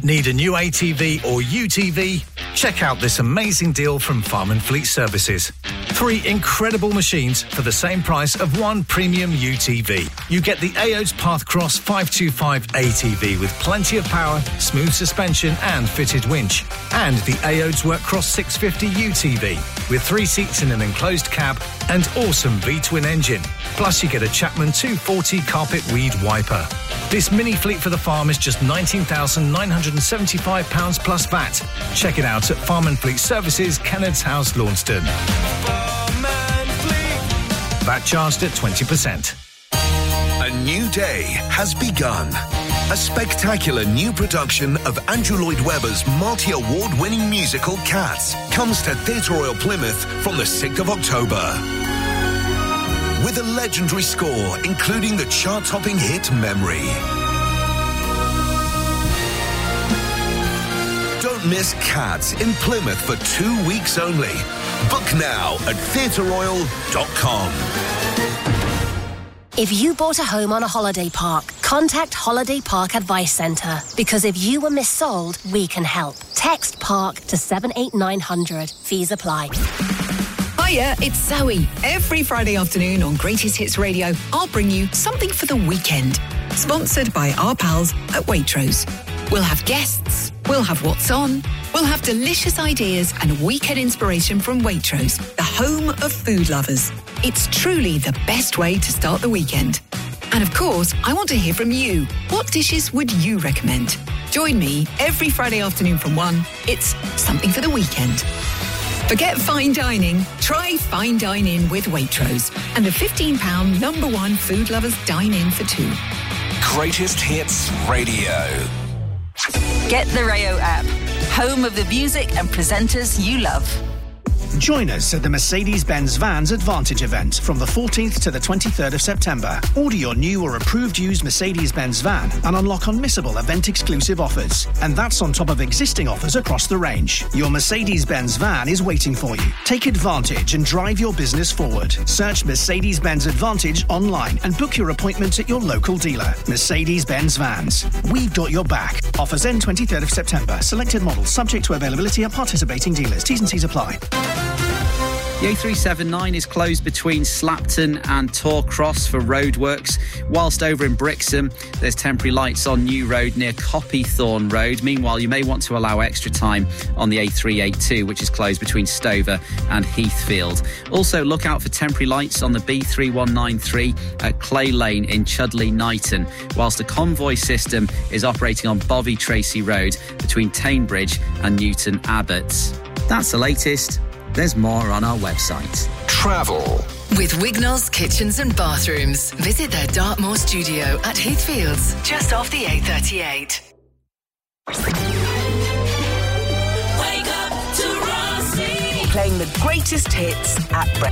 Need a new ATV or UTV? Check out this amazing deal from Farm and Fleet Services. 3 incredible machines for the same price of 1 premium UTV. You get the AOD's Pathcross 525 ATV with plenty of power, smooth suspension and fitted winch. And the AOD's Workcross 650 UTV with 3 seats in an enclosed cab and awesome V-twin engine. Plus you get a Chapman 240 carpet weed wiper. This mini fleet for the farm is just £19,975 plus VAT. Check it out at Farm and Fleet Services, Kennard's House, Launceston. VAT charged at 20%. A new day has begun. A spectacular new production of Andrew Lloyd Webber's multi-award-winning musical Cats comes to Theatre Royal Plymouth from the 6th of October. With a legendary score, including the chart-topping hit Memory. Don't miss Cats in Plymouth for 2 weeks only. Book now at theatreroyal.com. If you bought a home on a holiday park, contact Holiday Park Advice Centre. Because if you were missold, we can help. Text PARK to 78900. Fees apply. Hiya, it's Zoe. Every Friday afternoon on Greatest Hits Radio, I'll bring you something for the weekend. Sponsored by our pals at Waitrose. We'll have guests, we'll have what's on, we'll have delicious ideas and weekend inspiration from Waitrose, the home of food lovers. It's truly the best way to start the weekend. And of course, I want to hear from you. What dishes would you recommend? Join me every Friday afternoon from 1. It's something for the weekend. Forget fine dining. Try Fine Dine In with Waitrose and the £15 #1 food lovers dine in for 2. Greatest Hits Radio. Get the Rayo app, home of the music and presenters you love. Join us at the Mercedes-Benz Vans Advantage event from the 14th to the 23rd of September. Order your new or approved used Mercedes-Benz van and unlock unmissable event-exclusive offers. And that's on top of existing offers across the range. Your Mercedes-Benz van is waiting for you. Take advantage and drive your business forward. Search Mercedes-Benz Advantage online and book your appointment at your local dealer. Mercedes-Benz Vans. We've got your back. Offers end 23rd of September. Selected models subject to availability at participating dealers. T's and C's apply. The A379 is closed between Slapton and Torcross for roadworks, whilst over in Brixham there's temporary lights on New Road near Copythorne Road. Meanwhile, you may want to allow extra time on the A382, which is closed between Stover and Heathfield. Also, look out for temporary lights on the B3193 at Clay Lane in Chudley Knighton, whilst a convoy system is operating on Bovey Tracy Road between Tainbridge and Newton Abbotts. That's the latest. There's more on our website. Travel. With Wignall's Kitchens and Bathrooms. Visit their Dartmoor studio at Heathfields, just off the A38. Wake up to Rossi. Playing the greatest hits at breakfast.